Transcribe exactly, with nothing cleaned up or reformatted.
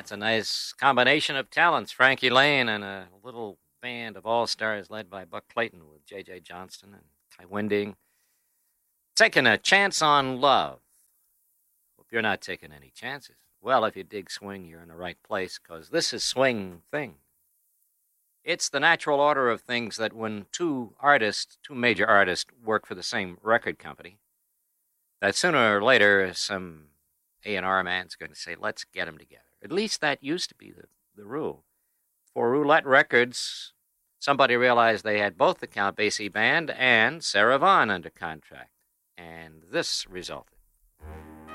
That's a nice combination of talents. Frankie Lane and a little band of all-stars led by Buck Clayton with J J. Johnston and Ty Winding. Taking a chance on love. Hope you're not taking any chances. Well, if you dig swing, you're in the right place, because this is Swing Thing. It's the natural order of things that when two artists, two major artists, work for the same record company, that sooner or later some A and R man's going to say, let's get them together. At least that used to be the, the rule. For Roulette Records, somebody realized they had both the Count Basie Band and Sarah Vaughan under contract, and this resulted.